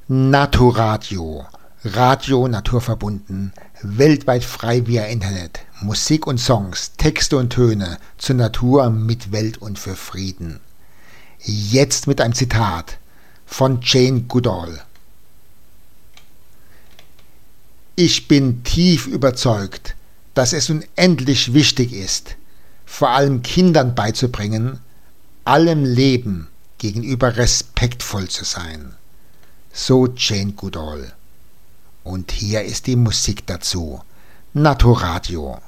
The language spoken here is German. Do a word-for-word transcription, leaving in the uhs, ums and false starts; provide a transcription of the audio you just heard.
Naturadio, Radio naturverbunden, weltweit frei via Internet, Musik und Songs, Texte und Töne zur Natur, mit Welt und für Frieden. Jetzt mit einem Zitat von Jane Goodall. Ich bin tief überzeugt, dass es unendlich wichtig ist, vor allem Kindern beizubringen, allem Leben gegenüber respektvoll zu sein. So Jane Goodall. Und hier ist die Musik dazu. Naturadio.